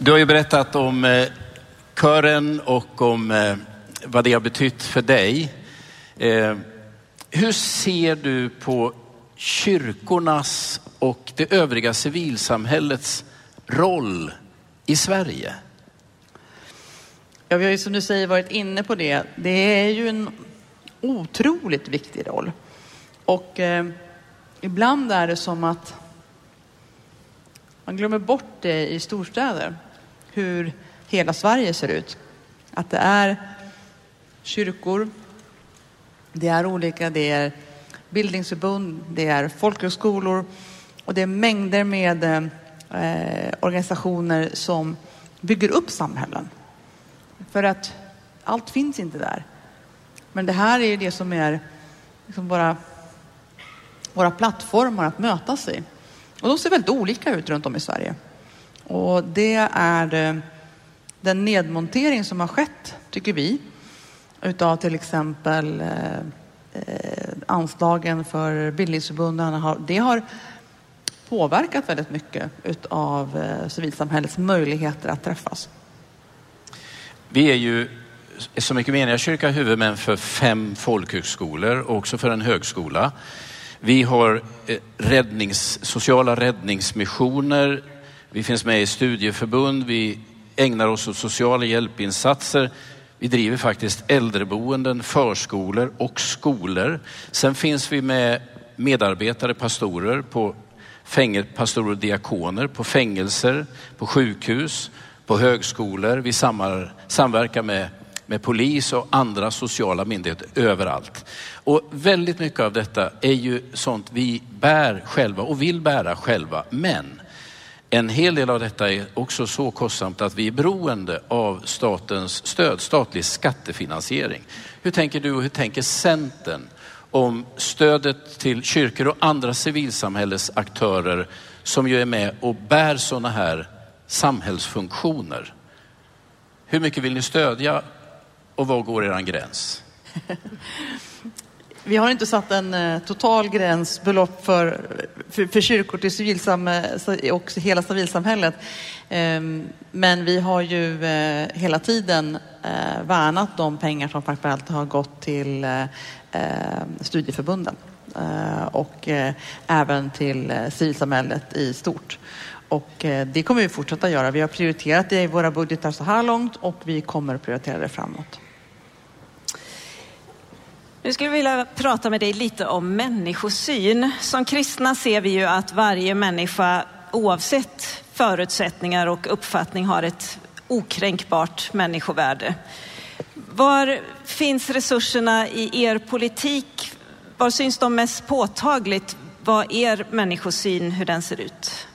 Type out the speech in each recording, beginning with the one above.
Du har ju berättat om kören och om vad det har betytt för dig. Hur ser du på kyrkornas och det övriga civilsamhällets roll i Sverige? Ja, vi har ju som du säger varit inne på det. Det är ju en otroligt viktig roll. Och ibland är det som att man glömmer bort det i storstäder. Hur hela Sverige ser ut. Att det är kyrkor, det är bildningsförbund, det är folkhögskolor och det är mängder med organisationer som bygger upp samhällen. För att allt finns inte där. Men det här är det som är liksom våra plattformar att mötas i. Och de ser väldigt olika ut runt om i Sverige. Och det är den nedmontering som har skett, tycker vi, utav till exempel anslagen för bildningsförbunden. Det har påverkat väldigt mycket utav civilsamhällets möjligheter att träffas. Vi är ju så mycket meniga kyrka huvudmän för 5 folkhögskolor och också för en högskola. Vi har sociala räddningsmissioner. Vi finns med i studieförbund. Vi ägnar oss åt sociala hjälpinsatser. Vi driver faktiskt äldreboenden, förskolor och skolor. Sen finns vi med medarbetare, pastorer på pastorer och diakoner, på fängelser, på sjukhus, på högskolor. Vi samverkar med polis och andra sociala myndigheter överallt. Och väldigt mycket av detta är ju sånt vi bär själva och vill bära själva. Men en hel del av detta är också så kostsamt att vi är beroende av statens stöd, statlig skattefinansiering. Hur tänker du och hur tänker Centern om stödet till kyrkor och andra civilsamhällesaktörer som ju är med och bär sådana här samhällsfunktioner? Hur mycket vill ni stödja och var går eran gräns? Vi har inte satt en total gränsbelopp för kyrkor till civilsamhället och hela civilsamhället. Men vi har ju hela tiden värnat de pengar som faktiskt har gått till studieförbunden och även till civilsamhället i stort. Och det kommer vi fortsätta göra. Vi har prioriterat det i våra budgetar så här långt och vi kommer att prioritera det framåt. Nu skulle jag vilja prata med dig lite om människosyn. Som kristna ser vi ju att varje människa oavsett förutsättningar och uppfattning har ett okränkbart människovärde. Var finns resurserna i er politik? Var syns de mest påtagligt? Vad er människosyn, hur den ser ut?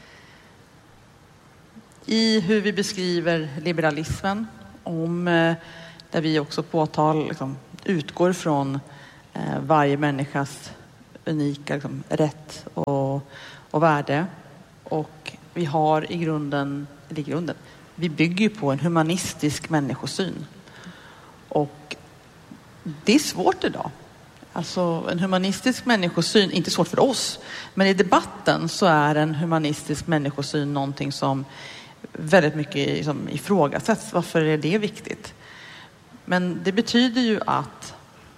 I hur vi beskriver liberalismen, där vi också utgår från varje människas unika rätt och värde. Och vi har i grunden, vi bygger på en humanistisk människosyn. Och det är svårt idag. Alltså en humanistisk människosyn, inte svårt för oss, men i debatten så är en humanistisk människosyn någonting som väldigt mycket ifrågasätts. Varför är det viktigt? Men det betyder ju att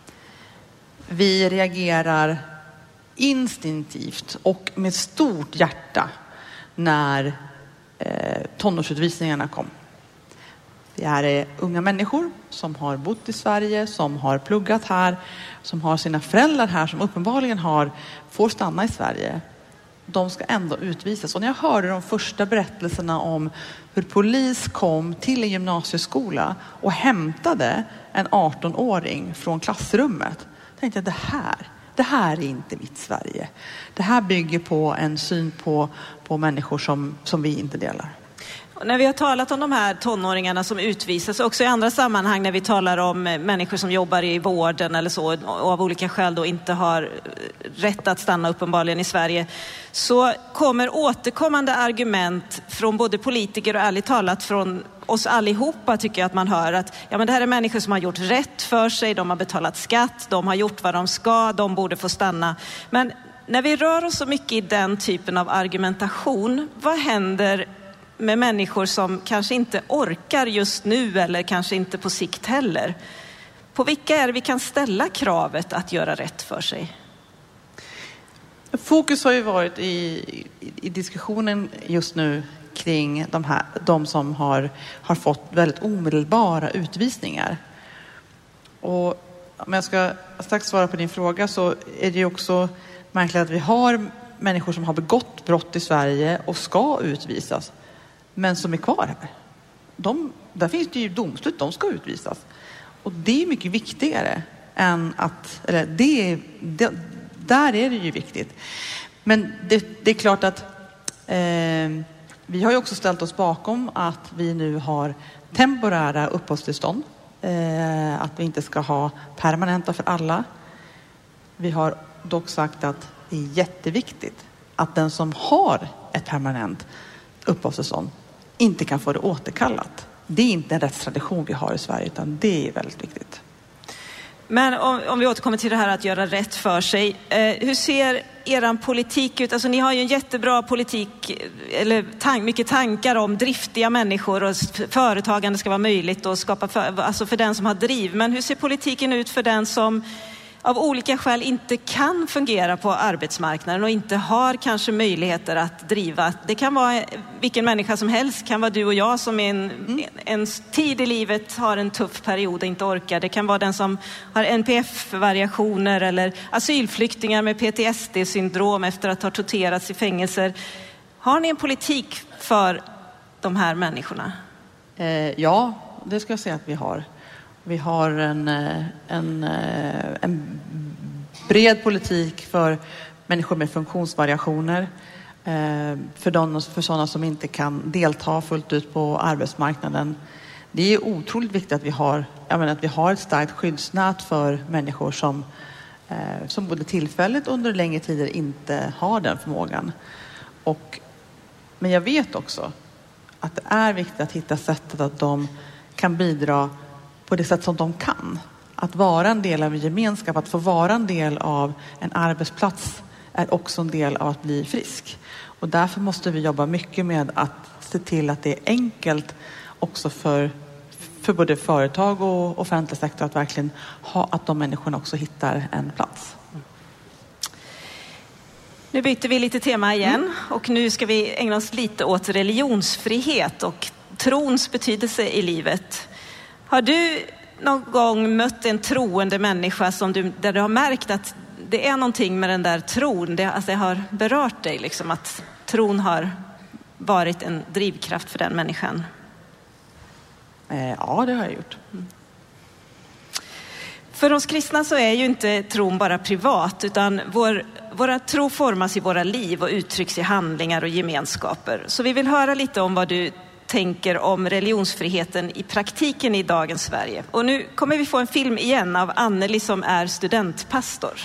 vi reagerar instinktivt och med stort hjärta när tonårsutvisningarna kom. Det här är unga människor som har bott i Sverige, som har pluggat här, som har sina föräldrar här, som uppenbarligen får stanna i Sverige. De ska ändå utvisas. Och när jag hörde de första berättelserna om hur polis kom till en gymnasieskola och hämtade en 18-åring från klassrummet, tänkte jag det här är inte mitt Sverige. Det här bygger på en syn på människor som vi inte delar. Och när vi har talat om de här tonåringarna som utvisas, också i andra sammanhang när vi talar om människor som jobbar i vården eller så och av olika skäl då inte har rätt att stanna uppenbarligen i Sverige, så kommer återkommande argument från både politiker och ärligt talat från oss allihopa, tycker jag att man hör att men det här är människor som har gjort rätt för sig, de har betalat skatt, de har gjort vad de ska, de borde få stanna. Men när vi rör oss så mycket i den typen av argumentation, vad händer med människor som kanske inte orkar just nu eller kanske inte på sikt heller. På vilka är det vi kan ställa kravet att göra rätt för sig? Fokus har ju varit i diskussionen just nu kring de som har fått väldigt omedelbara utvisningar. Och om jag ska strax svara på din fråga, så är det ju också märkligt att vi har människor som har begått brott i Sverige och ska utvisas, men som är kvar här. Där finns det ju domslut, de ska utvisas. Och det är mycket viktigare än att, där är det ju viktigt. Men det är klart att vi har ju också ställt oss bakom att vi nu har temporära uppehållstillstånd. Att vi inte ska ha permanenta för alla. Vi har dock sagt att det är jätteviktigt att den som har ett permanent uppehållstillstånd inte kan få det återkallat. Det är inte en rättstradition vi har i Sverige, utan det är väldigt viktigt. Men om vi återkommer till det här att göra rätt för sig. Hur ser eran politik ut? Alltså ni har ju en jättebra politik, eller mycket tankar om driftiga människor och företagande ska vara möjligt och skapa alltså för den som har driv. Men hur ser politiken ut för den som av olika skäl inte kan fungera på arbetsmarknaden och inte har kanske möjligheter att driva? Det kan vara vilken människa som helst, kan vara du och jag som en tid i livet har en tuff period och inte orkar. Det kan vara den som har NPF-variationer eller asylflyktingar med PTSD-syndrom efter att ha torterats i fängelser. Har ni en politik för de här människorna? Ja, det ska jag säga att vi har. Vi har en bred politik för människor med funktionsvariationer, för sådana som inte kan delta fullt ut på arbetsmarknaden. Det är otroligt viktigt att vi har ett starkt skyddsnät för människor som både tillfälligt och under längre tider inte har den förmågan. Men jag vet också att det är viktigt att hitta sättet att de kan bidra på det sätt som de kan. Att vara en del av en gemenskap, att få vara en del av en arbetsplats är också en del av att bli frisk. Och därför måste vi jobba mycket med att se till att det är enkelt också för både företag och offentlig sektor att verkligen att de människorna också hittar en plats. Nu byter vi lite tema igen och nu ska vi ägna oss lite åt religionsfrihet och trons betydelse i livet. Har du någon gång mött en troende människa där du har märkt att det är någonting med den där tron, det har berört dig, liksom, att tron har varit en drivkraft för den människan? Ja, det har jag gjort. För oss kristna så är ju inte tron bara privat, utan våra tro formas i våra liv och uttrycks i handlingar och gemenskaper. Så vi vill höra lite om vad du tänker om religionsfriheten i praktiken i dagens Sverige. Och nu kommer vi få en film igen av Anneli som är studentpastor.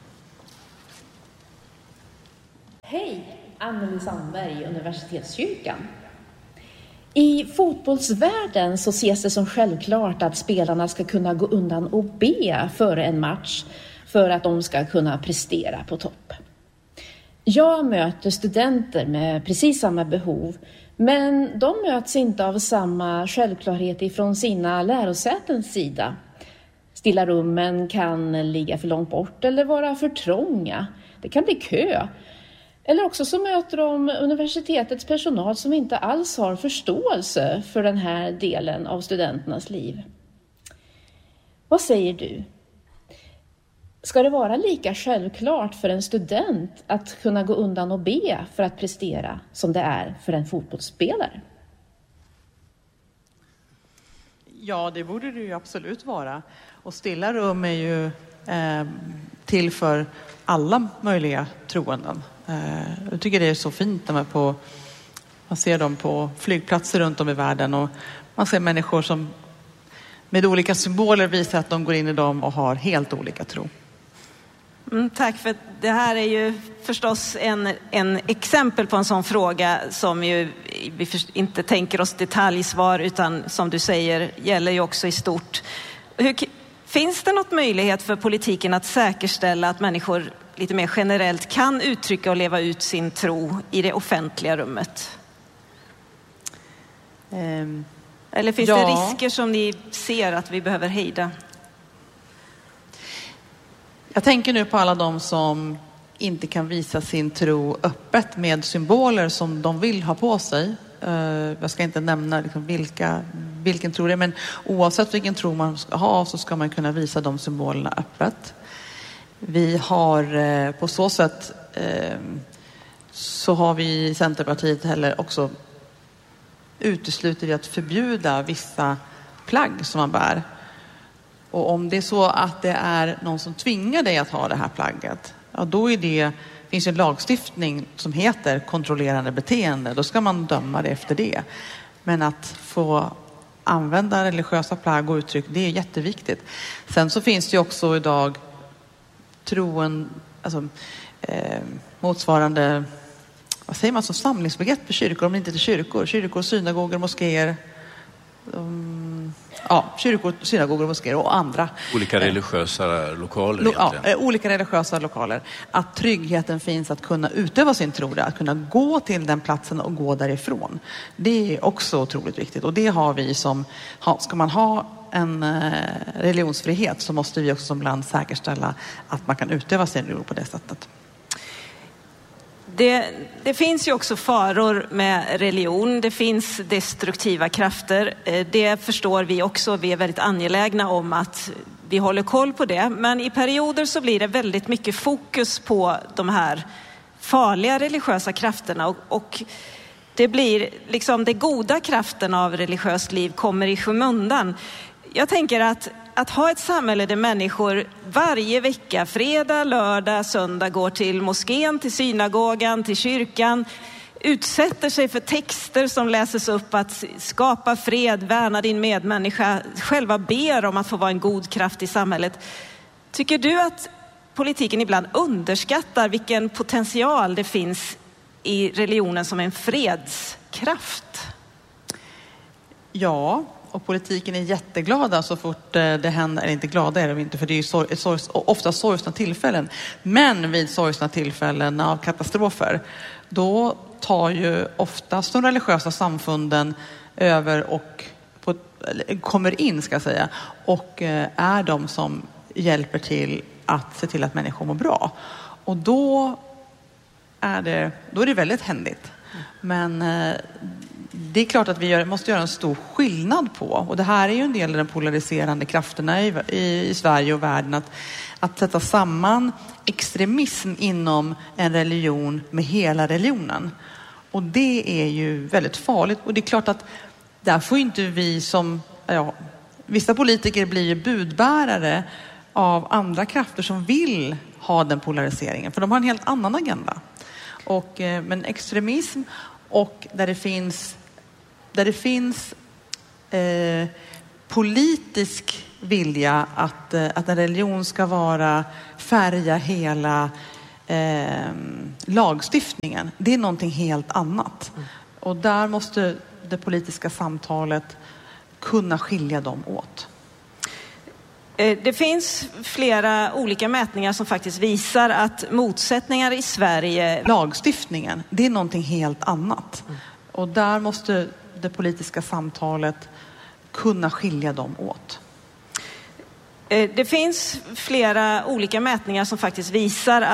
Hej, Anneli Sandberg, Universitetskyrkan. I fotbollsvärlden så ses det som självklart att spelarna ska kunna gå undan och be före en match för att de ska kunna prestera på topp. Jag möter studenter med precis samma behov, men de möts inte av samma självklarhet ifrån sina lärosätens sida. Stilla rummen kan ligga för långt bort eller vara för trånga. Det kan bli kö. Eller också så möter de universitetets personal som inte alls har förståelse för den här delen av studenternas liv. Vad säger du? Ska det vara lika självklart för en student att kunna gå undan och be för att prestera som det är för en fotbollsspelare? Ja, det borde det ju absolut vara. Och stilla rum är ju till för alla möjliga troenden. Jag tycker det är så fint när man ser dem på flygplatser runt om i världen och man ser människor som med olika symboler visar att de går in i dem och har helt olika tro. Tack, för det här är ju förstås en exempel på en sån fråga som ju vi inte tänker oss detaljsvar, utan som du säger gäller ju också i stort. Finns det något möjlighet för politiken att säkerställa att människor lite mer generellt kan uttrycka och leva ut sin tro i det offentliga rummet? Eller finns det risker som ni ser att vi behöver hejda? Jag tänker nu på alla de som inte kan visa sin tro öppet med symboler som de vill ha på sig. Jag ska inte nämna liksom vilken tro det är, men oavsett vilken tro man ska ha så ska man kunna visa de symbolerna öppet. Vi har på så sätt så har vi i Centerpartiet heller också utesluter att förbjuda vissa plagg som man bär. Och om det är så att det är någon som tvingar dig att ha det här plagget, ja, då finns en lagstiftning som heter kontrollerande beteende. Då ska man döma det efter det. Men att få använda religiösa plagg och uttryck, det är jätteviktigt. Sen så finns det ju också idag motsvarande, vad säger man, som samlingsbegrepp för kyrkor, om det inte är kyrkor. Kyrkor, synagogor, moskéer. Kyrkor, synagogor, moskéer och andra. Olika religiösa lokaler egentligen. Olika religiösa lokaler. Att tryggheten finns att kunna utöva sin tro där, att kunna gå till den platsen och gå därifrån. Det är också otroligt viktigt. Och det har vi ska man ha en religionsfrihet så måste vi också som land säkerställa att man kan utöva sin religion på det sättet. Det finns ju också faror med religion. Det finns destruktiva krafter. Det förstår vi också. Vi är väldigt angelägna om att vi håller koll på det. Men i perioder så blir det väldigt mycket fokus på de här farliga religiösa krafterna. Och det blir liksom det goda kraften av religiöst liv kommer i skymundan. Jag tänker att ha ett samhälle där människor varje vecka, fredag, lördag, söndag går till moskén, till synagogan, till kyrkan, utsätter sig för texter som läses upp att skapa fred, värna din medmänniska, själva ber om att få vara en god kraft i samhället. Tycker du att politiken ibland underskattar vilken potential det finns i religionen som en fredskraft? Ja. Och politiken är jätteglada så fort det händer, eller inte glada är de inte för det är ju ofta sorgsna tillfällen. Men vid sorgsna tillfällen av katastrofer, då tar ju oftast de religiösa samfunden över och kommer in ska jag säga. Och är de som hjälper till att se till att människor mår bra. Och då är det väldigt händigt. Men det är klart att vi måste göra en stor skillnad på, och det här är ju en del av den polariserande krafterna i Sverige och världen, att sätta samman extremism inom en religion med hela religionen. Och det är ju väldigt farligt. Och det är klart att där får inte vi vissa politiker blir ju budbärare av andra krafter som vill ha den polariseringen. För de har en helt annan agenda. Men extremism och där det finns politisk vilja att en religion ska färga hela lagstiftningen. Det är någonting helt annat. Och där måste det politiska samtalet kunna skilja dem åt. Det finns flera olika mätningar som faktiskt visar att motsättningar i Sverige... Lagstiftningen, det är någonting helt annat. Och där måste det politiska samtalet kunna skilja dem åt. Det finns flera olika mätningar som faktiskt visar